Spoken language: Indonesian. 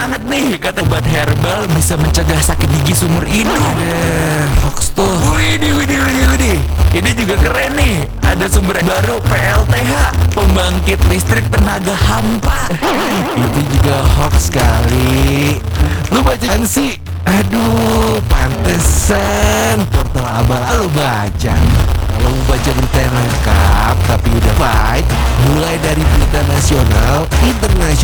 banget nih, kata obat herbal bisa mencegah sakit gigi seumur hidup. Hoax tuh. Widih. Ini juga keren nih. Ada sumber baru, PLTH, pembangkit listrik tenaga hampa. Itu juga hoax kali. Lu bacaan sih? Aduh, pantesan portal abal lu baca. Kalau mau baca berita yang lengkap tapi udah fight, mulai dari berita nasional, internasional,